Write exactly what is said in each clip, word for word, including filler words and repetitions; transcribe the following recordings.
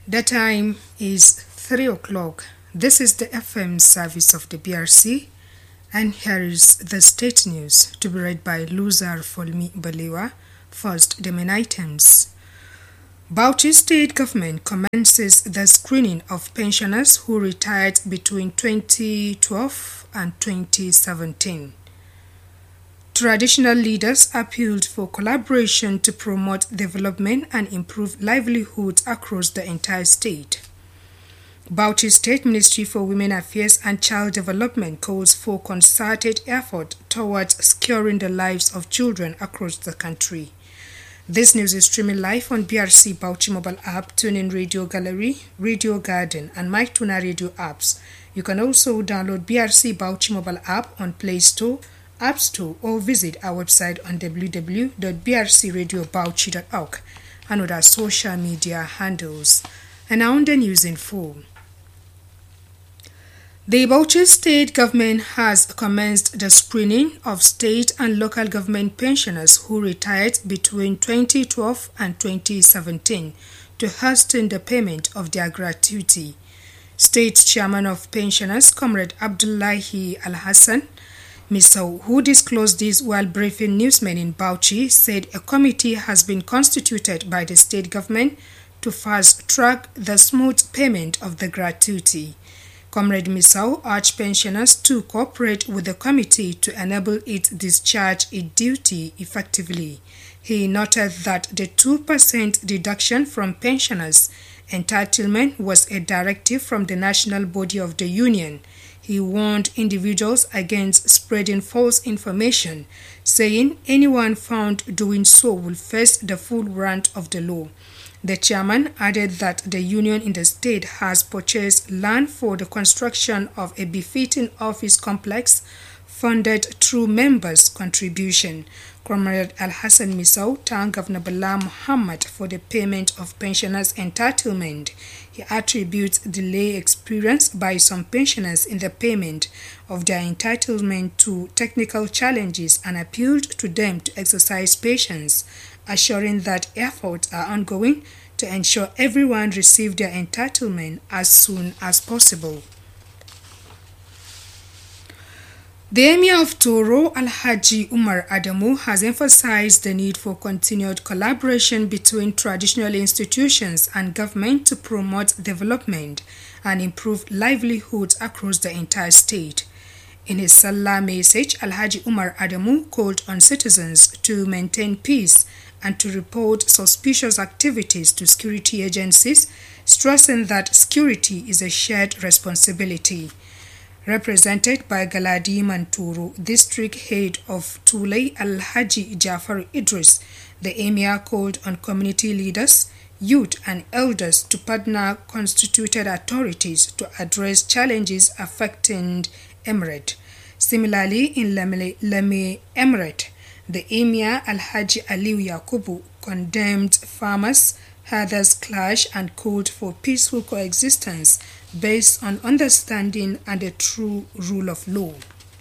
The time is three o'clock. This is the F M service of the B R C, and here is the state news to be read by Luzar Folmi Balewa. First, the main items. Bauchi State Government commences the screening of pensioners who retired between twenty twelve and twenty seventeen. Traditional leaders appealed for collaboration to promote development and improve livelihoods across the entire state. Bauchi State Ministry for Women Affairs and Child Development calls for concerted effort towards securing the lives of children across the country. This news is streaming live on B R C Bauchi mobile app, TuneIn Radio Gallery, Radio Garden, and MyTuna Radio apps. You can also download B R C Bauchi mobile app on Play Store, App Store, or visit our website on w w w dot b r c radio bauchi dot org and other social media handles. And now on the news in full. The Bauchi State Government has commenced the screening of state and local government pensioners who retired between twenty twelve and twenty seventeen to hasten the payment of their gratuity. State Chairman of Pensioners, Comrade Abdullahi Al-Hassan Misau, who disclosed this while briefing newsmen in Bauchi, said a committee has been constituted by the state government to fast-track the smooth payment of the gratuity. Comrade Misau urged pensioners to cooperate with the committee to enable it discharge its duty effectively. He noted that the two percent deduction from pensioners' entitlement was a directive from the national body of the union. He warned individuals against spreading false information, saying anyone found doing so will face the full brunt of the law. The chairman added that the union in the state has purchased land for the construction of a befitting office complex funded through members' contribution. Comrade Al-Hassan Misau thanked Governor Bala Muhammad for the payment of pensioners' entitlement. He attributes delay experienced by some pensioners in the payment of their entitlement to technical challenges and appealed to them to exercise patience, assuring that efforts are ongoing to ensure everyone receives their entitlement as soon as possible. The Emir of Toro, Alhaji Umar Adamu, has emphasized the need for continued collaboration between traditional institutions and government to promote development and improve livelihoods across the entire state. In his Salah message, Alhaji Umar Adamu called on citizens to maintain peace and to report suspicious activities to security agencies, stressing that security is a shared responsibility. Represented by Galadi Manturu, district head of Tulay Al-Haji Jafar Idris, the Emir called on community leaders, youth and elders to partner constituted authorities to address challenges affecting Emirate. Similarly, in Lame Emirate, the Emir Al-Haji Aliu Yakubu condemned farmers' herders' clash and called for peaceful coexistence based on understanding and a true rule of law.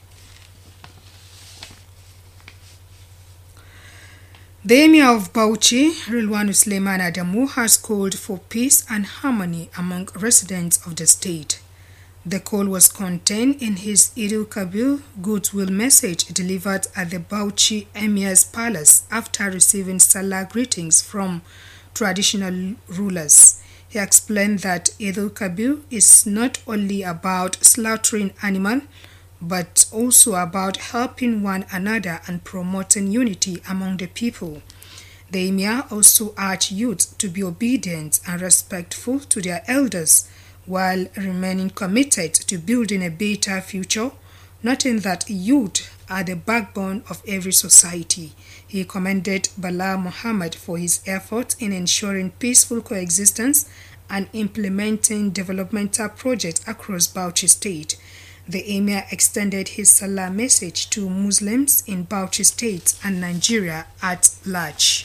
The Emir of Bauchi, Rilwanu Suleiman Adamu, has called for peace and harmony among residents of the state. The call was contained in his Idil Kabir goodwill message delivered at the Bauchi Emir's Palace after receiving Salah greetings from traditional rulers. He explained that Idil Kabir is not only about slaughtering animals, but also about helping one another and promoting unity among the people. The Emir also urged youth to be obedient and respectful to their elders while remaining committed to building a better future, noting that youth are the backbone of every society. He commended Bala Muhammad for his efforts in ensuring peaceful coexistence and implementing developmental projects across Bauchi State. The Emir extended his Salah message to Muslims in Bauchi State and Nigeria at large.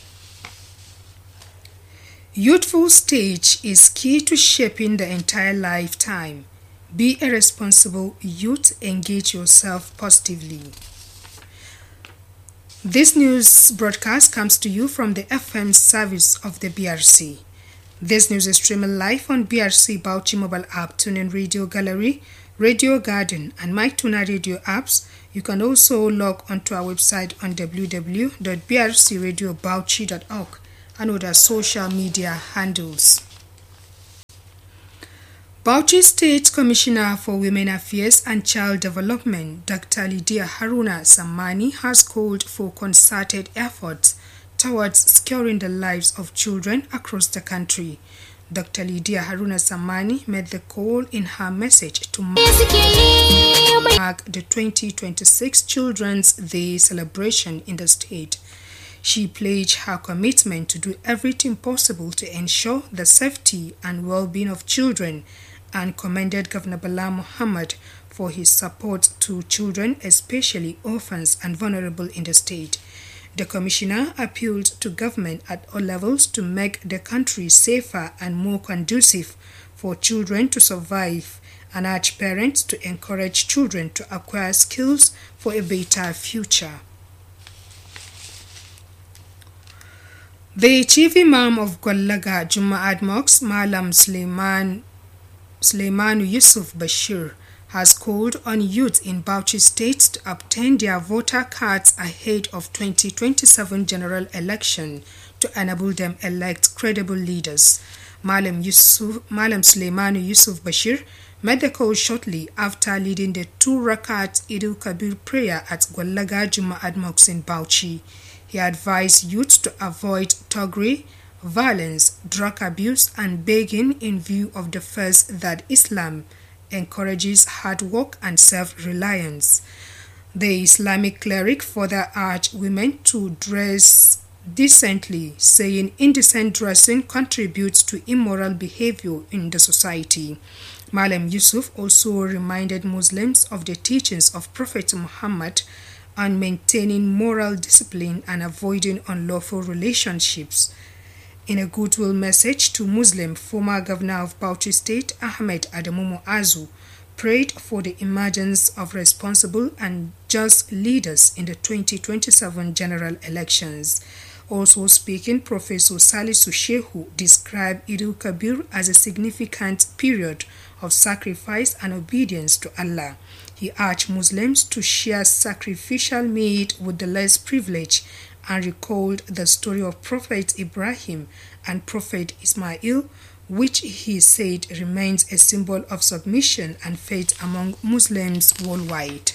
Youthful stage is key to shaping the entire lifetime. Be a responsible youth, engage yourself positively. This news broadcast comes to you from the F M service of the B R C. This news is streaming live on B R C Bauchi mobile app, TuneIn Radio Gallery, Radio Garden, and MyTuner Radio apps. You can also log onto our website on w w w dot b r c radio bauchi dot org and other social media handles. Bauchi State Commissioner for Women Affairs and Child Development, Doctor Lydia Haruna Sammani, has called for concerted efforts towards securing the lives of children across the country. Doctor Lydia Haruna Sammani made the call in her message to mark the twenty twenty-six Children's Day celebration in the state. She pledged her commitment to do everything possible to ensure the safety and well-being of children and commended Governor Bala Muhammad for his support to children, especially orphans and vulnerable in the state. The commissioner appealed to government at all levels to make the country safer and more conducive for children to survive and urged parents to encourage children to acquire skills for a better future. The Chief Imam of Gwallaga Juma'at Mosque, Malam Suleiman, Suleimanu Yusuf Bashir, has called on youth in Bauchi State to obtain their voter cards ahead of twenty twenty-seven general election to enable them elect credible leaders. Malam, Yusuf, Malam Suleimanu Yusuf Bashir made the call shortly after leading the two Rakat Idul Kabir prayer at Gwallaga Juma'at Mosque in Bauchi. He advised youth to avoid thuggery, violence, drug abuse, and begging in view of the faith that Islam encourages hard work and self-reliance. The Islamic cleric further urged women to dress decently, saying indecent dressing contributes to immoral behavior in the society. Malam Yusuf also reminded Muslims of the teachings of Prophet Muhammad on maintaining moral discipline and avoiding unlawful relationships. In a goodwill message to Muslim, former Governor of Bauchi State, Ahmed Adamu Muazu, prayed for the emergence of responsible and just leaders in the twenty twenty-seven general elections. Also speaking, Professor Salisu Shehu described Idul Kabir as a significant period of sacrifice and obedience to Allah. He urged Muslims to share sacrificial meat with the less privileged and recalled the story of Prophet Ibrahim and Prophet Ismail, which he said remains a symbol of submission and faith among Muslims worldwide.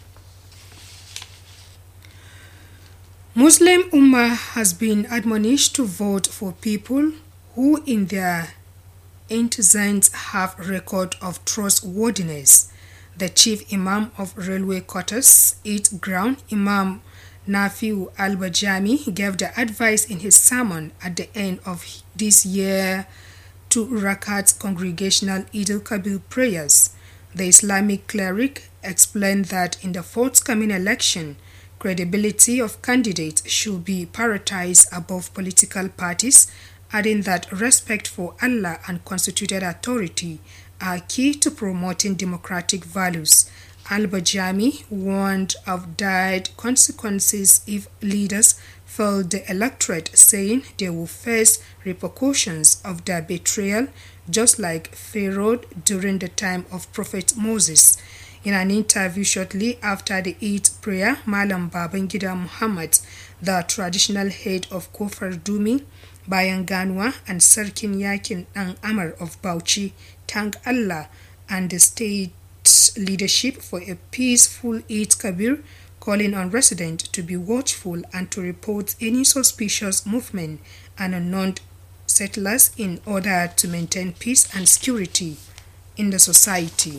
Muslim Ummah has been admonished to vote for people who in their antecedents have record of trustworthiness. The Chief Imam of Railway Quarters, Eid Ground, Imam Nafiu Al-Bajami, gave the advice in his sermon at the end of this year to Rakat congregational Eid al-Kabir prayers. The Islamic cleric explained that in the forthcoming election, credibility of candidates should be prioritized above political parties, adding that respect for Allah and constituted authority are key to promoting democratic values. Al-Bajami warned of dire consequences if leaders failed the electorate, saying they will face repercussions of their betrayal, just like Pharaoh during the time of Prophet Moses. In an interview shortly after the Eid prayer, Malam Babangida Muhammad, the traditional head of Kofar Dumi, Bayan Ganwa, and Sarkin Yakin and Amar of Bauchi, thanked Allah and the state leadership for a peaceful Eid Kabir, calling on residents to be watchful and to report any suspicious movement and unknown settlers in order to maintain peace and security in the society.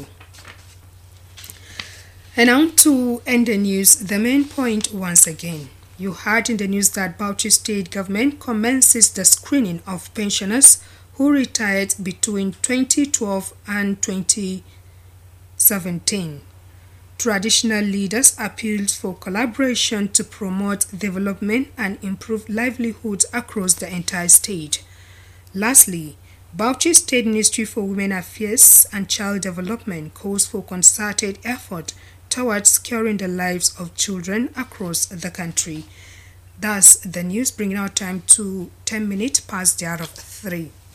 And now to end the news, the main point once again. You heard in the news that Bauchi State Government commences the screening of pensioners who retired between twenty twelve and twenty seventeen. Traditional leaders appealed for collaboration to promote development and improve livelihoods across the entire state. Lastly, Bauchi State Ministry for Women Affairs and Child Development calls for concerted effort towards securing the lives of children across the country. Thus, the news bringing our time to ten minutes past the hour of three.